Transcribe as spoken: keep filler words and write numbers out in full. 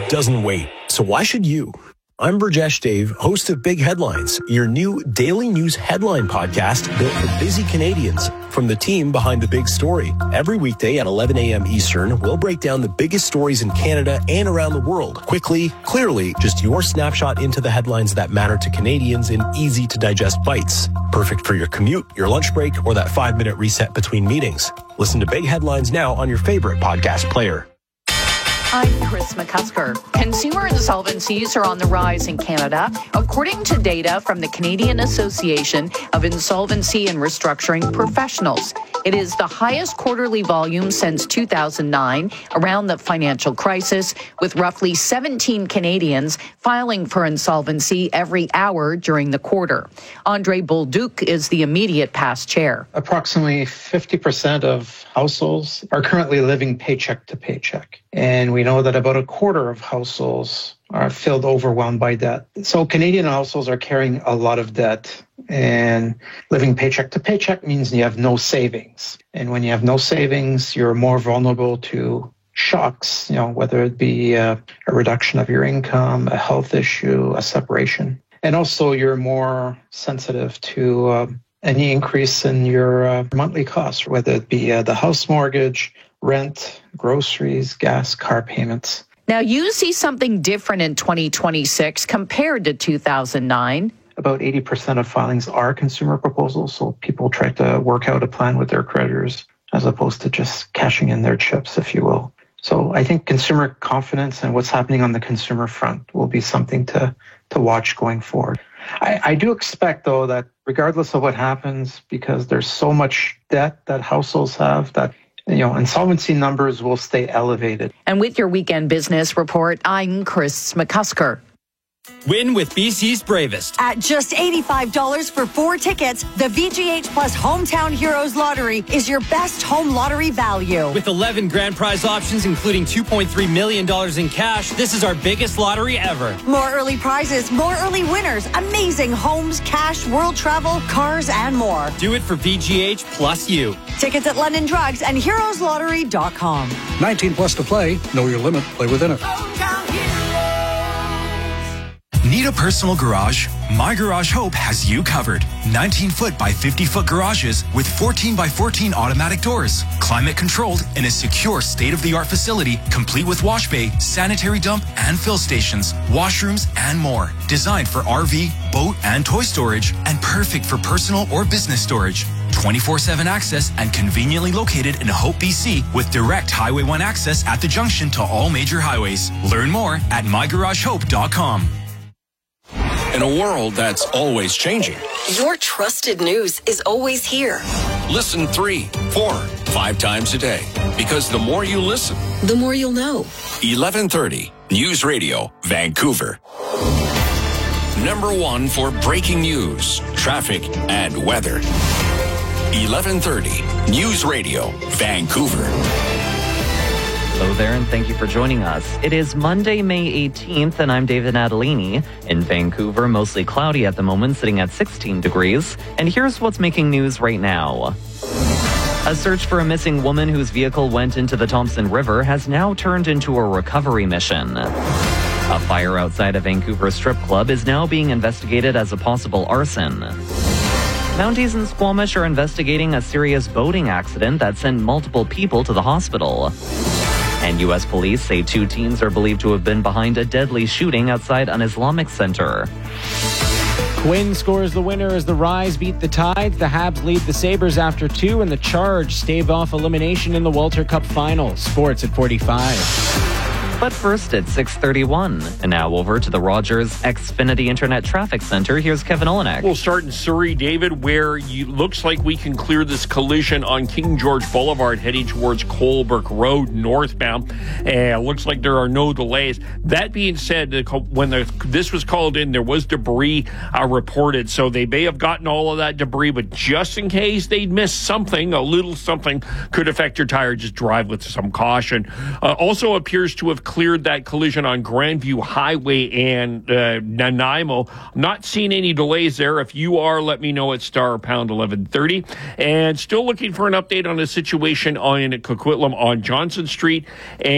doesn't wait, so why should you? I'm Burjesh Dave, host of Big Headlines, your new daily news headline podcast built for busy Canadians from the team behind the big story. Every weekday at eleven a.m. Eastern, we'll break down the biggest stories in Canada and around the world. Quickly, clearly, just your snapshot into the headlines that matter to Canadians in easy-to-digest bites. Perfect for your commute, your lunch break, or that five-minute reset between meetings. Listen to Big Headlines now on your favorite podcast player. I'm Chris McCusker. Consumer insolvencies are on the rise in Canada, according to data from the Canadian Association of Insolvency and Restructuring Professionals. It is the highest quarterly volume since two thousand nine, around the financial crisis, with roughly seventeen Canadians filing for insolvency every hour during the quarter. Andre Bolduc is the immediate past chair. Approximately fifty percent of households are currently living paycheck to paycheck. And we know that about a quarter of households are filled overwhelmed by debt. So Canadian households are carrying a lot of debt, and living paycheck to paycheck means you have no savings. And when you have no savings, you're more vulnerable to shocks, you know, whether it be a, a reduction of your income, a health issue, a separation. And also you're more sensitive to uh, any increase in your uh, monthly costs, whether it be uh, the house mortgage, rent, groceries, gas, car payments. Now, you see something different in twenty twenty-six compared to two thousand nine. About eighty percent of filings are consumer proposals, so people try to work out a plan with their creditors as opposed to just cashing in their chips, if you will. So I think consumer confidence and what's happening on the consumer front will be something to, to watch going forward. I, I do expect, though, that regardless of what happens, because there's so much debt that households have, that you know, insolvency numbers will stay elevated. And with your weekend business report, I'm Chris McCusker. Win with B C's Bravest. At just eighty-five dollars for four tickets, the V G H Plus Hometown Heroes Lottery is your best home lottery value. With eleven grand prize options, including two point three million dollars in cash, this is our biggest lottery ever. More early prizes, more early winners, amazing homes, cash, world travel, cars, and more. Do it for V G H plus you. Tickets at London Drugs and heroes lottery dot com. nineteen plus to play. Know your limit. Play within it. Need a personal garage? My Garage Hope has you covered. nineteen foot by fifty foot garages with fourteen by fourteen automatic doors, climate controlled in a secure state-of-the-art facility complete with wash bay, sanitary dump and fill stations, washrooms and more. Designed for R V, boat and toy storage and perfect for personal or business storage. twenty-four seven access and conveniently located in Hope, B C with direct Highway one access at the junction to all major highways. Learn more at my garage hope dot com. In a world that's always changing, your trusted news is always here. Listen three, four, five times a day. Because the more you listen, the more you'll know. eleven thirty News Radio, Vancouver. Number one for breaking news, traffic, and weather. eleven thirty News Radio, Vancouver. Hello there, and thank you for joining us. It is Monday, May eighteenth, and I'm David Natalini. In Vancouver, mostly cloudy at the moment, sitting at sixteen degrees. And here's what's making news right now. A search for a missing woman whose vehicle went into the Thompson River has now turned into a recovery mission. A fire outside a Vancouver strip club is now being investigated as a possible arson. Mounties and Squamish are investigating a serious boating accident that sent multiple people to the hospital. And U S police say two teens are believed to have been behind a deadly shooting outside an Islamic center. Quinn scores the winner as the Rise beat the Tides. The Habs lead the Sabres after two, and the Charge stave off elimination in the Walter Cup final. Sports at forty-five. But first at six thirty-one. And now over to the Rogers Xfinity Internet Traffic Center. Here's Kevin Olenek. We'll start in Surrey, David, where it looks like we can clear this collision on King George Boulevard heading towards Colebrook Road northbound. And looks like there are no delays. That being said, when the, this was called in, there was debris uh, reported. So they may have gotten all of that debris, but just in case they'd missed something, a little something could affect your tire, just drive with some caution. Uh, also appears to have cleared that collision on Grandview Highway and uh, Nanaimo. Not seeing any delays there. If you are, let me know at star pound eleven thirty. And still looking for an update on the situation on Coquitlam on Johnson Street. And